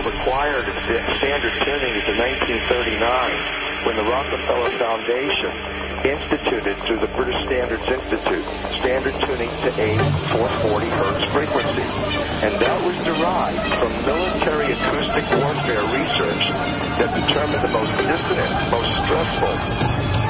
world acquired standard tuning is in 1939 when the Rockefeller Foundation instituted through the British Standards Institute standard tuning to A440 Hertz frequency. And that was derived from military acoustic warfare research that determined the most dissonant, most stressful